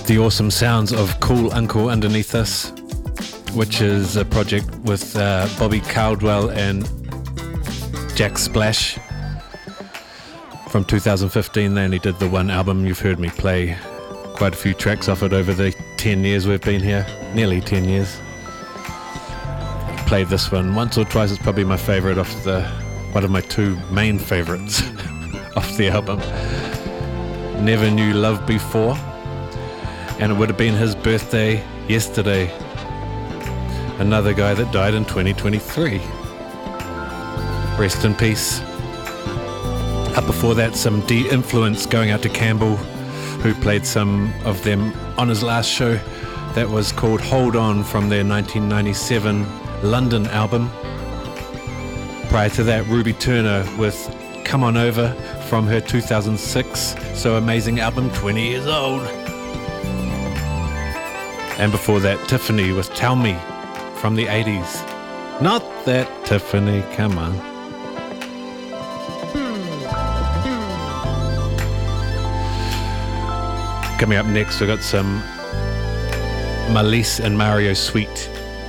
The awesome sounds of Cool Uncle underneath us, which is a project with Bobby Caldwell and Jack Splash from 2015. They only did the one album. You've heard me play quite a few tracks off it over the 10 years we've been here, nearly 10 years. Played this one once or twice. It's probably my favorite one of my two main favorites off the album. Never Knew Love Before, and it would have been his birthday yesterday. Another guy that died in 2023. Rest in peace. Up before that, some De-Influence, going out to Campbell, who played some of them on his last show. That was called Hold On from their 1997 London album. Prior to that, Ruby Turner with Come On Over from her 2006 So Amazing album, 20 years old. And before that, Tiffany with Tell Me from the 80s. Not that Tiffany, come on. Coming up next, we've got some Malise and Mario Sweet.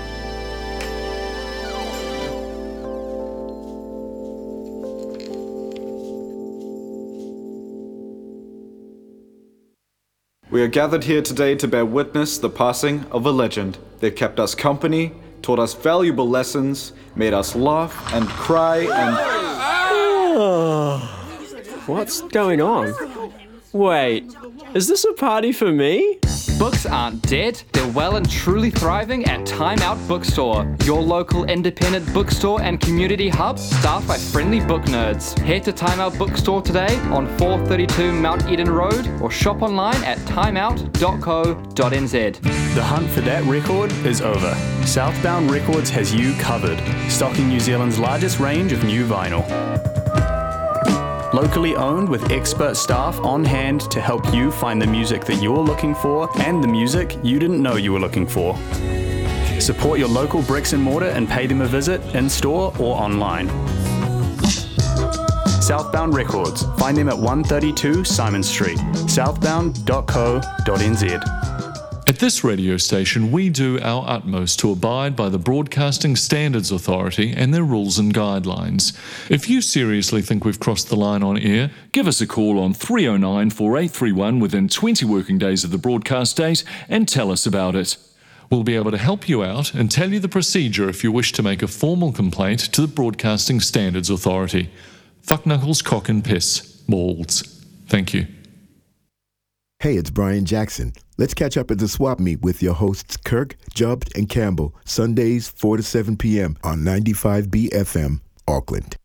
We are gathered here today to bear witness the passing of a legend that kept us company, taught us valuable lessons, made us laugh and cry and... What's going on? Wait, is this a party for me? Books aren't dead, they're well and truly thriving at Time Out Bookstore, your local independent bookstore and community hub staffed by friendly book nerds. Head to Time Out Bookstore today on 432 Mount Eden Road or shop online at timeout.co.nz. The hunt for that record is over. Southbound Records has you covered, stocking New Zealand's largest range of new vinyl. Locally owned with expert staff on hand to help you find the music that you're looking for and the music you didn't know you were looking for. Support your local bricks and mortar and pay them a visit in store or online. Southbound Records. Find them at 132 Simon Street, southbound.co.nz. At this radio station, we do our utmost to abide by the Broadcasting Standards Authority and their rules and guidelines. If you seriously think we've crossed the line on air, give us a call on 309 4831 within 20 working days of the broadcast date and tell us about it. We'll be able to help you out and tell you the procedure if you wish to make a formal complaint to the Broadcasting Standards Authority. Fuckknuckles, cock and piss. Balls. Thank you. Hey, it's Brian Jackson. Let's catch up at the Swap Meet with your hosts Kirk, Jubbed, and Campbell, Sundays 4 to 7 p.m. on 95B FM, Auckland.